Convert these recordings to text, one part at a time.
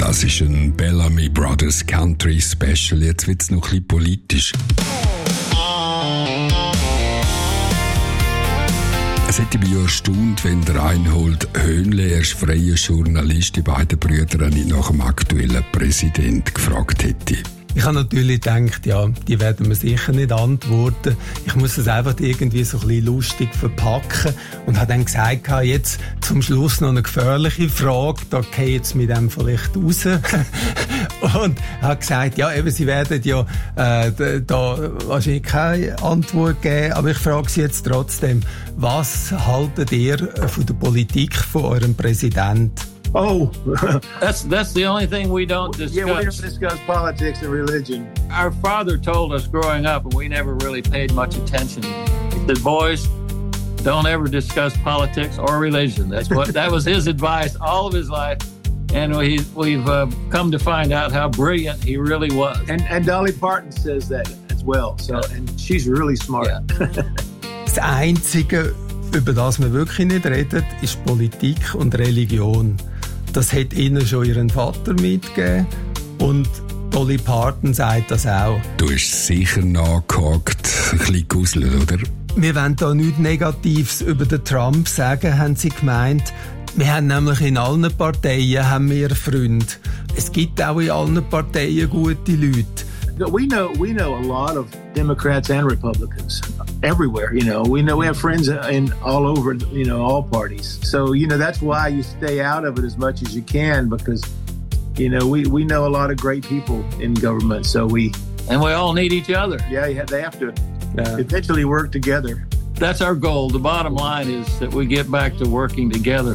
Das ist ein Bellamy Brothers Country Special. Jetzt wird es noch ein bisschen politisch. Es hätte mich ja erstaunt, wenn der Reinhold Höhnle, er ist freier Journalist, die beiden Brüder nicht nach dem aktuellen Präsidenten gefragt hätte. Ich habe natürlich gedacht, ja, die werden mir sicher nicht antworten. Ich muss es einfach irgendwie so ein bisschen lustig verpacken und habe dann gesagt, jetzt zum Schluss noch eine gefährliche Frage, da gehe jetzt mit dem vielleicht raus. Und habe gesagt, ja, eben, sie werden ja da wahrscheinlich keine Antwort geben, aber ich frage Sie jetzt trotzdem, was haltet ihr von der Politik von eurem Präsidenten? Oh, that's the only thing we don't discuss. Yeah, we don't discuss politics and religion. Our father told us growing up, and we never really paid much attention. He said, "Boys, don't ever discuss politics or religion." That was his advice all of his life, and we've come to find out how brilliant he really was. And Dolly Parton says that as well. So, and she's really smart. Yeah. Das Einzige, über das wir wirklich nicht reden, ist Politik und Religion. Das hat ihnen schon ihren Vater mitgegeben und Dolly Parton sagt das auch. Du hast sicher nachgehakt, ein bisschen gegusselt, oder? Wir wollen da nichts Negatives über den Trump sagen, haben sie gemeint. Wir haben nämlich in allen Parteien haben wir Freunde. Es gibt auch in allen Parteien gute Leute. We know a lot of Democrats and Republicans everywhere. We have friends in all over, all parties. So, that's why you stay out of it as much as you can, because, we know a lot of great people in government. So and we all need each other. Yeah, they have to eventually work together. That's our goal. The bottom line is that we get back to working together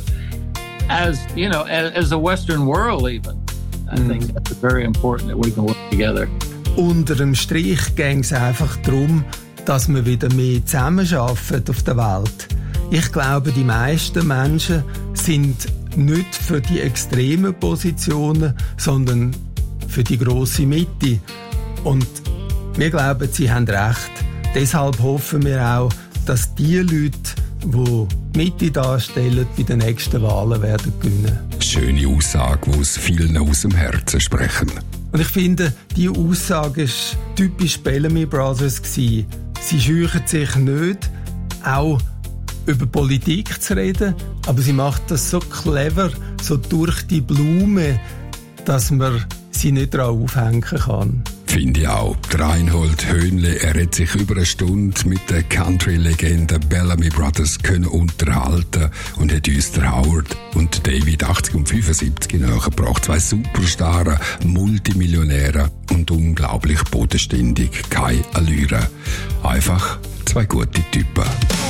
as a Western world even. I think that's very important that we can work together. Unter dem Strich ging es einfach darum, dass wir wieder mehr zusammenarbeiten auf der Welt. Ich glaube, die meisten Menschen sind nicht für die extremen Positionen, sondern für die grosse Mitte. Und wir glauben, sie haben recht. Deshalb hoffen wir auch, dass die Leute, die Mitte darstellen, bei den nächsten Wahlen werden gewinnen. Schöne Aussage, die aus vielen aus dem Herzen sprechen. Und ich finde, diese Aussage war typisch Bellamy Brothers gewesen. Sie scheuen sich nicht, auch über Politik zu reden, aber sie macht das so clever, so durch die Blume, dass man sie nicht daran aufhängen kann. Finde ich auch. Reinhold Höhnle, er hat sich über eine Stunde mit der Country-Legende Bellamy Brothers können unterhalten und hat uns der Howard und David 80 und 75 nachgebracht. Zwei Superstars, Multimillionäre und unglaublich bodenständig. Keine Allüre. Einfach zwei gute Typen.